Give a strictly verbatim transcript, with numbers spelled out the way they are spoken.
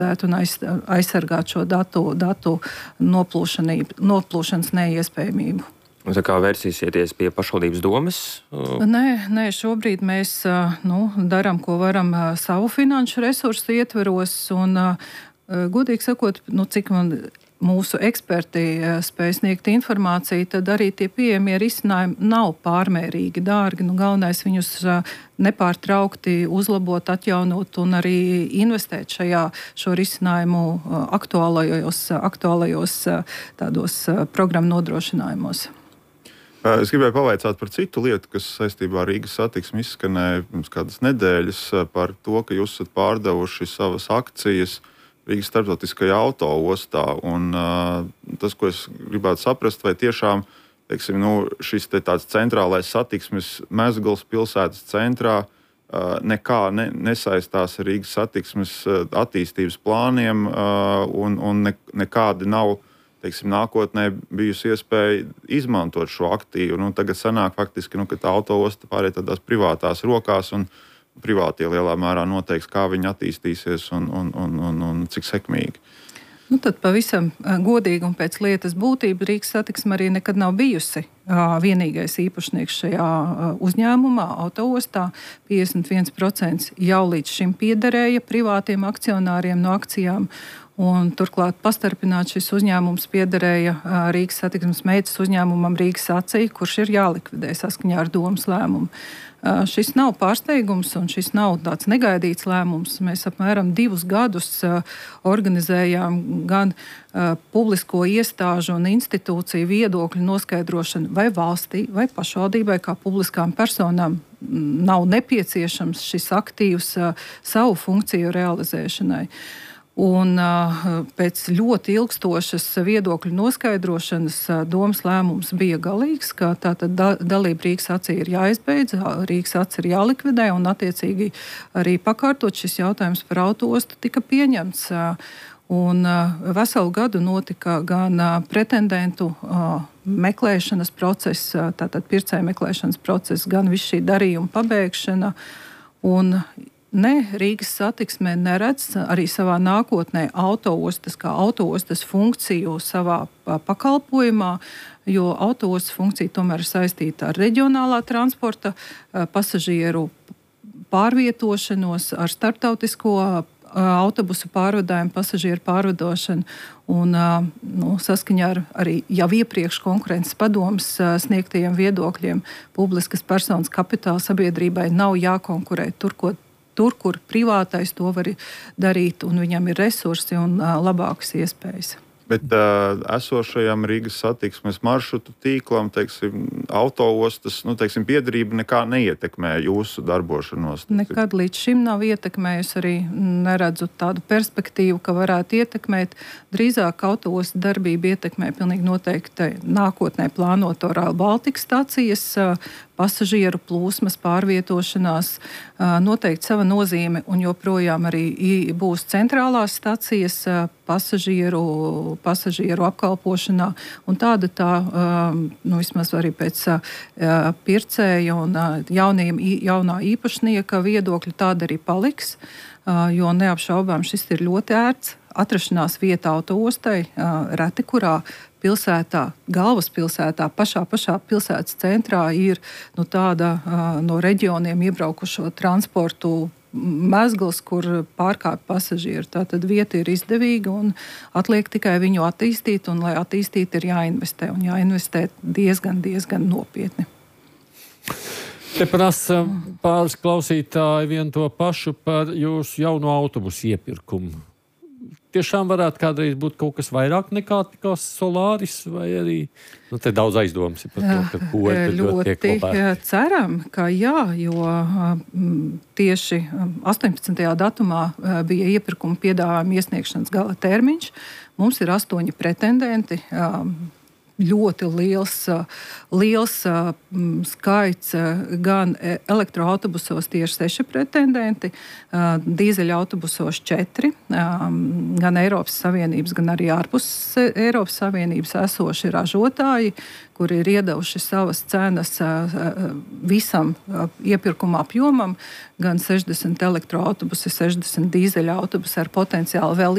un aiz, aizsargāt šo datu, datu noplūšanas neiespējamību. Un tā kā vērsīsieties pie pašvaldības domes? Nē, nē, šobrīd mēs nu, darām, ko varam savu finanšu resursu ietveros, un godīgi sakot, nu, cik man mūsu eksperti spēj sniegt informāciju, tad arī tie pieejamie risinājumi nav pārmērīgi dārgi. Nu, galvenais viņus nepārtraukti uzlabot, atjaunot un arī investēt šajā šo risinājumu aktuālajos, aktuālajos tādos programmu nodrošinājumos. Es gribēju pavaicāt par citu lietu, kas saistībā ar Rīgas satiksmi izskanēja pirms kādas nedēļas par to, ka jūs esat pārdevuši savas akcijas Rīgas starptautiskajā autoostā. Un, uh, tas, ko es gribētu saprast, vai tiešām teiksim, nu, šis te tāds centrālais satiksmes mezgls pilsētas centrā uh, nekā ne, nesaistās ar Rīgas satiksmes uh, attīstības plāniem uh, un, un ne, nekādi nav teiksim, nākotnē bijusi iespēja izmantot šo aktīvu. Nu, tagad sanāk faktiski, nu, ka tā autoosta pāriet tādās privātās rokās un privātie lielā mērā noteiks, kā viņi attīstīsies un, un, un, un, un cik sekmīgi. Nu, tad pavisam godīgi un pēc lietas būtība Rīgas satiksme arī nekad nav bijusi vienīgais īpašnieks šajā uzņēmumā, autoostā. piecdesmit viens procents jau līdz šim piederēja privātiem akcionāriem no akcijām. Un, turklāt pastarpināt šis uzņēmums piederēja Rīgas satiksmes meitas uzņēmumam Rīgas acī, kurš ir jālikvidē saskaņā ar domas lēmumu. Šis nav pārsteigums un šis nav tāds negaidīts lēmums. Mēs apmēram divus gadus organizējām gan publisko iestāžu un institūciju viedokļu noskaidrošanu, vai valstī, vai pašvaldībai kā publiskām personām nav nepieciešams šis aktīvs savu funkciju realizēšanai. Un pēc ļoti ilgstošas viedokļu noskaidrošanas domas lēmums bija galīgs, ka tātad dalība Rīgas acī ir jāizbeidz, Rīgas acī ir jālikvidē un attiecīgi arī pakārtot šis jautājums par autoostu tika pieņemts. Un veselu gadu notika gan pretendentu meklēšanas process, tātad pircēju meklēšanas process, gan viss šī darījuma pabeigšana. Un ne, Rīgas satiksme neredz arī savā nākotnē autoostas kā autoostas funkciju savā pakalpojumā, jo autoostas funkcija tomēr ir saistīta ar reģionālā transporta, pasažieru pārvietošanos, ar starptautisko autobusu pārvadājumu, pasažieru pārvadošanu un nu, saskaņā ar arī jau iepriekš konkurences padomes sniegtajiem viedokļiem publiskas personas kapitāla sabiedrībai nav jākonkurē tur, ko Tur, kur privātais to var darīt, un viņam ir resursi un uh, labākas iespējas. Bet uh, esošajam Rīgas satiksmes maršrutu tīklam, teiksim, autoostas, nu, teiksim, piederība nekā neietekmē jūsu darbošanos? Nekad līdz šim nav ietekmējusi, arī neredzu tādu perspektīvu, ka varētu ietekmēt. Drīzāk autoostu darbību ietekmē pilnīgi noteikti nākotnē plānoto Rail Baltica stācijas, pasažieru plūsmas, pārvietošanās, noteikti sava nozīme un joprojām arī būs centrālās stacijas pasažieru, pasažieru apkalpošanā. Un tāda tā, nu, vismaz arī pēc pircēja un jauniem, jaunā īpašnieka viedokļa tāda arī paliks, jo neapšaubām šis ir ļoti ērts. Atrašanās vieta autoostai, reti kurā pilsētā, galvaspilsētā, pašā, pašā pilsētas centrā ir nu, tāda no reģioniem iebraukušo transportu mezgls, kur pārkāpj pasažieru. Tātad vieta ir izdevīga un atliek tikai viņu attīstīt, un lai attīstīt ir jāinvestē, un jāinvestē diezgan, diezgan nopietni. Te prasa pāris klausītāji vien to pašu par jūsu jauno autobusu iepirkumu. Tiešām varētu kādreiz būt kaut kas vairāk nekā tikai Solaris, vai arī nu, te daudz aizdomas ir par to, ka ko tad ļoti tiek kopēt. Ceram, ka jā, jo tieši astoņpadsmitajā datumā bija iepirkuma piedāvājuma iesniegšanas gala termiņš. Mums ir astoņi pretendenti. ļoti liels, liels skaits gan elektroautobusos tieši seši pretendenti, dīzeļa autobusos četri, gan Eiropas Savienības, gan arī ārpus Eiropas Savienības esoši ražotāji, kuri ir iedevuši savas cenas visam iepirkuma apjomam, gan sešdesmit elektroautobusi, sešdesmit dīzeļa autobusi ar potenciāli vēl